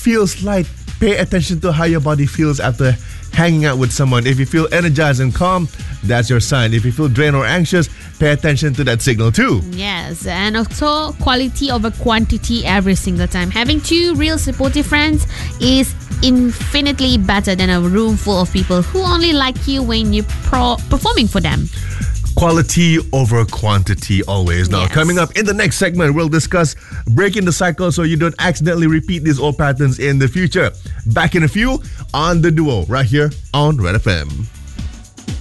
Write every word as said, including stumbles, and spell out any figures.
feels light, pay attention to how your body feels after hanging out with someone. If you feel energized and calm, that's your sign. If you feel drained or anxious, pay attention to that signal too. Yes, and also quality over quantity every single time. Having two real supportive friends is infinitely better than a room full of people who only like you when you're pro- performing for them. Quality over quantity always. Now, Yes. coming up in the next segment, we'll discuss breaking the cycle so you don't accidentally repeat these old patterns in the future. Back in a few on The Duo, right here on Red F M.